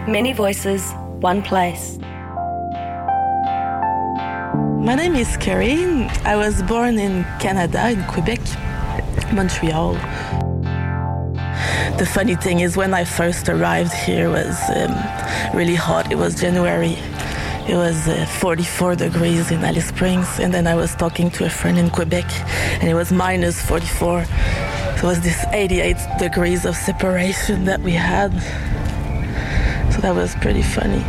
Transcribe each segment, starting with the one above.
Many voices, one place. My name is Carrie. I was born in Canada, in Quebec, Montreal. The funny thing is when I first arrived here, it was really hot. It was January. It was 44 degrees in Alice Springs, and then I was talking to a friend in Quebec, and it was minus 44. So it was this 88 degrees of separation that we had. So that was pretty funny.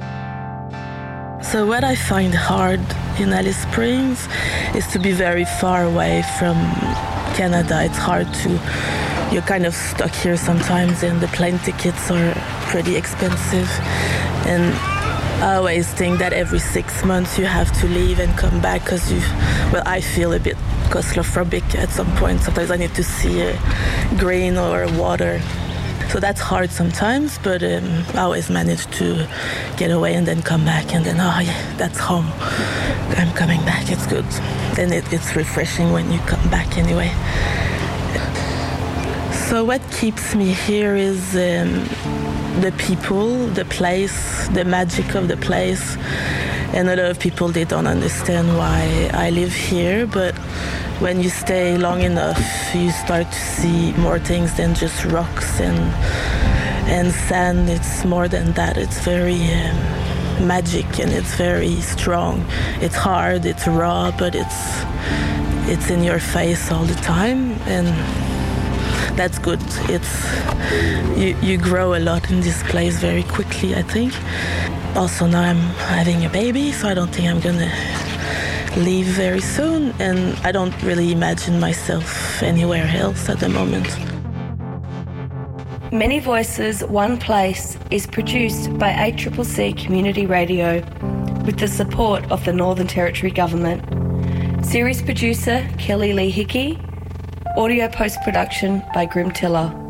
So what I find hard in Alice Springs is to be very far away from Canada. It's hard to, you're kind of stuck here sometimes, and the plane tickets are pretty expensive. And I always think that every 6 months you have to leave and come back because I feel a bit claustrophobic at some point. Sometimes I need to see green or water. So that's hard sometimes, but I always manage to get away and then come back and then, oh yeah, that's home. I'm coming back, it's good. Then it's refreshing when you come back anyway. So what keeps me here is the people, the place, the magic of the place. And a lot of people, they don't understand why I live here, but when you stay long enough, you start to see more things than just rocks and sand. It's more than that. It's very magic, and it's very strong. It's hard, it's raw, but it's in your face all the time, and that's good. You grow a lot in this place very quickly, I think. Also now I'm having a baby, so I don't think I'm gonna leave very soon, and I don't really imagine myself anywhere else at the moment. Many Voices, One Place is produced by ACCC Community Radio with the support of the Northern Territory Government. Series producer Kelly Lee Hickey. Audio post-production by Grim Tiller.